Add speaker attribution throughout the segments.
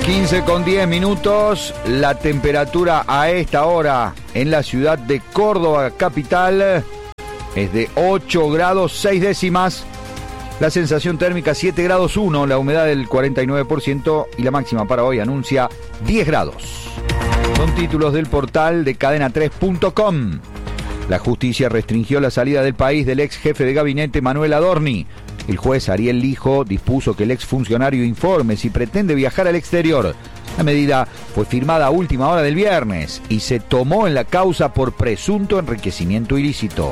Speaker 1: 15:10, la temperatura a esta hora en la ciudad de Córdoba capital es de 8 grados 6 décimas, la sensación térmica 7 grados 1, la humedad del 49% y la máxima para hoy anuncia 10 grados. Son títulos del portal de cadena3.com. La justicia restringió la salida del país del ex jefe de gabinete Manuel Adorni. El juez Ariel Lijo dispuso que el exfuncionario informe si pretende viajar al exterior. La medida fue firmada a última hora del viernes y se tomó en la causa por presunto enriquecimiento ilícito.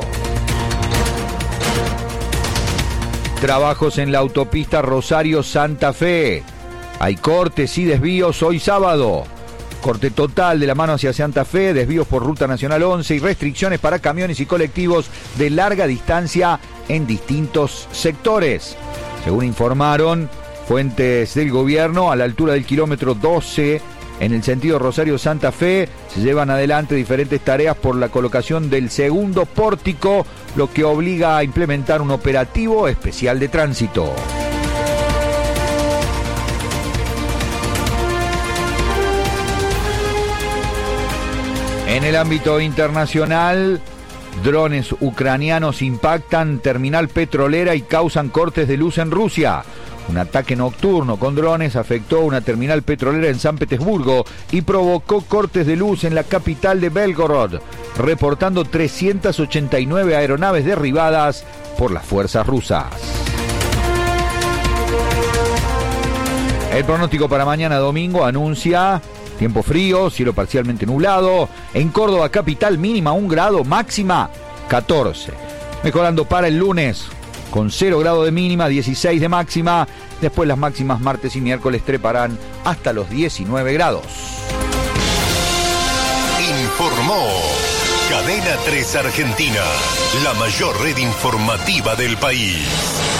Speaker 1: Trabajos en la autopista Rosario-Santa Fe. Hay cortes y desvíos hoy sábado. Corte total de la mano hacia Santa Fe, desvíos por Ruta Nacional 11 y restricciones para camiones y colectivos de larga distancia en distintos sectores. Según informaron fuentes del gobierno, a la altura del kilómetro 12, en el sentido Rosario-Santa Fe, se llevan adelante diferentes tareas por la colocación del segundo pórtico, lo que obliga a implementar un operativo especial de tránsito. En el ámbito internacional, drones ucranianos impactan terminal petrolera y causan cortes de luz en Rusia. Un ataque nocturno con drones afectó una terminal petrolera en San Petersburgo y provocó cortes de luz en la capital de Belgorod, reportando 389 aeronaves derribadas por las fuerzas rusas. El pronóstico para mañana domingo anuncia tiempo frío, cielo parcialmente nublado. En Córdoba capital mínima 1 grado, máxima 14. Mejorando para el lunes con 0 grado de mínima, 16 de máxima. Después las máximas martes y miércoles treparán hasta los 19 grados.
Speaker 2: Informó Cadena 3 Argentina, la mayor red informativa del país.